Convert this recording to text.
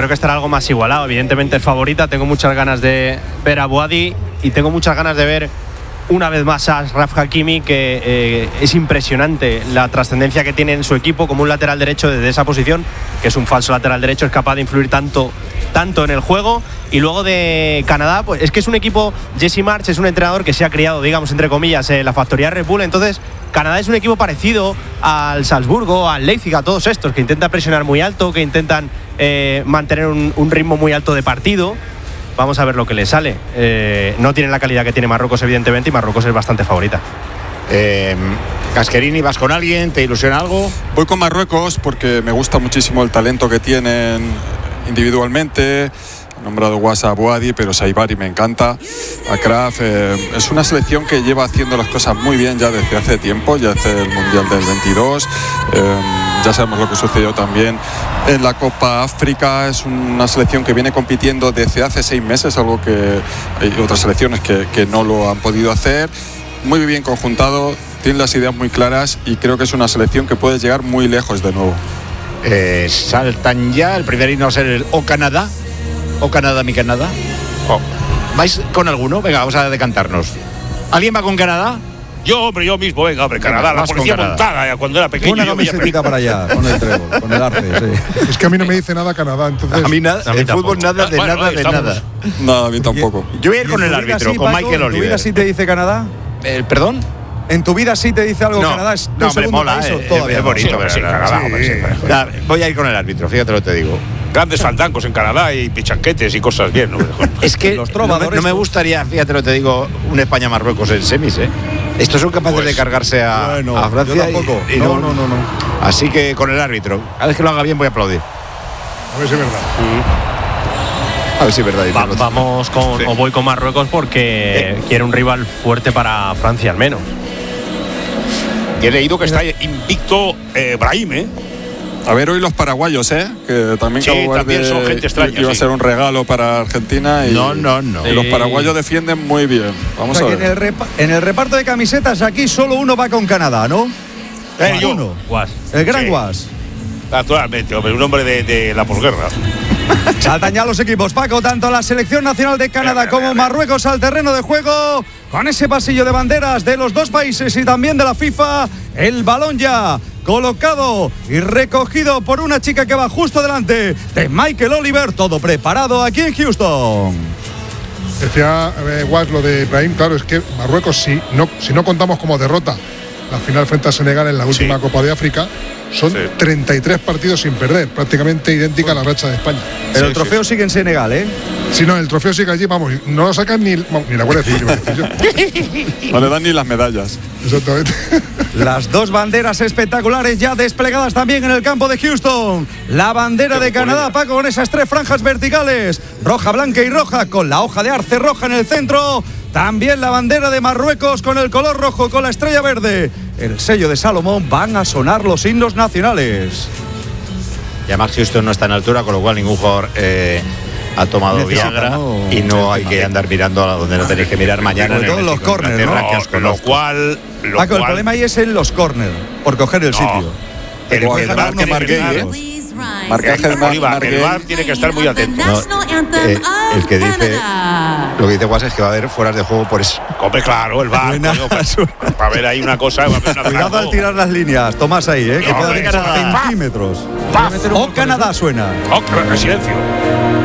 creo que estará algo más igualado. Evidentemente es favorita, tengo muchas ganas de ver a Bouhaddi y tengo muchas ganas de ver una vez más a Achraf Hakimi, que es impresionante la trascendencia que tiene en su equipo como un lateral derecho desde esa posición, que es un falso lateral derecho, es capaz de influir tanto en el juego. Y luego de Canadá, pues es que es un equipo, Jesse Marsch es un entrenador que se ha criado, digamos, entre comillas, en la factoría Red Bull. Entonces Canadá es un equipo parecido al Salzburgo, al Leipzig, a todos estos, que intentan presionar muy alto, que intentan mantener un ritmo muy alto de partido. Vamos a ver lo que le sale. No tiene la calidad que tiene Marruecos, evidentemente, y Marruecos es bastante favorita. Casquerini, ¿vas con alguien? ¿Te ilusiona algo? Voy con Marruecos porque me gusta muchísimo el talento que tienen individualmente. He nombrado Wassa, Bouhaddi, pero Saibari me encanta. Achraf, es una selección que lleva haciendo las cosas muy bien ya desde hace tiempo, ya desde el Mundial del 22. Ya sabemos lo que sucedió también en la Copa África. Es una selección que viene compitiendo desde hace 6 meses, algo que hay otras selecciones que no lo han podido hacer. Muy bien conjuntado, tiene las ideas muy claras y creo que es una selección que puede llegar muy lejos de nuevo. Saltan ya, el primer himno va a ser el O Canadá. O Canadá, mi Canadá. ¿Vais con alguno? Venga, vamos a decantarnos. ¿Alguien va con Canadá? Yo mismo, venga, Canadá, la policía montada, cuando era pequeño. Una camiseta para allá, con el trébol, con el arce, sí. Es que a mí no me dice nada Canadá, entonces. A mí nada, el fútbol nada, de nada, de nada. No, a mí tampoco. Yo voy a ir con el árbitro, sí, con Paco, Michael Oliver. ¿En tu vida sí te dice Canadá? ¿Perdón? ¿En tu vida sí te dice algo Canadá? No, hombre, mola, todavía es bonito, sí, Canadá, sí. Voy a ir con el árbitro, fíjate lo que te digo. Grandes fandancos en Canadá y pichanquetes y cosas bien, ¿no? Es que no me gustaría, fíjate lo que te digo, un España-Marruecos en semis, ¿eh? Estos son capaces de cargarse a Francia. Yo tampoco. No. Así que con el árbitro, a ver que lo haga bien voy a aplaudir. A ver si es verdad. A ver si es verdad. Vamos con, sí. O voy con Marruecos porque quiere un rival fuerte para Francia al menos. He leído que está invicto Brahim, ¿eh? A ver hoy los paraguayos, que también, también son gente extraña. Iba a ser un regalo para Argentina. Y no. Los paraguayos defienden muy bien. Vamos a ver. En el reparto de camisetas aquí solo uno va con Canadá, ¿no? Uno. Guas. El gran Guas. Naturalmente, hombre, un hombre de la posguerra. Saltan ya los equipos, Paco, tanto la selección nacional de Canadá como Marruecos al terreno de juego, con ese pasillo de banderas de los dos países y también de la FIFA. El balón ya colocado y recogido por una chica que va justo delante de Michael Oliver, todo preparado aquí en Houston. Decía Guas lo de Brahim, claro, es que Marruecos, si no contamos como derrota la final frente a Senegal en la última Copa de África, son 33 partidos sin perder, prácticamente idéntica a la racha de España. Pero el trofeo sigue en Senegal, ¿eh? Si no, el trofeo sigue allí, vamos, no lo sacan ni la Guardia Civil. No le dan ni las medallas. Exactamente. Las dos banderas espectaculares ya desplegadas también en el campo de Houston. La bandera de Canadá, Paco, con esas 3 franjas verticales, roja, blanca y roja, con la hoja de arce roja en el centro. También la bandera de Marruecos con el color rojo, con la estrella verde, el sello de Salomón. Van a sonar los himnos nacionales. Y además Houston no está en altura, con lo cual ningún jugador ha tomado Viagra, y no hay que andar mirando a donde no tenéis que mirar mañana. Sobre todo en los corners, ¿no? Con lo cual Paco, el problema ahí es en los corners, por coger el sitio. El VAR tiene que estar muy atento. El que dice, lo que dice Guas es que va a haber fueras de juego por eso. Hombre, claro, el VAR. Va a haber ahí una cosa. Cuidado al tirar las líneas, Tomás ahí, que puede llegar a centímetros. O Canadá suena. Silencio.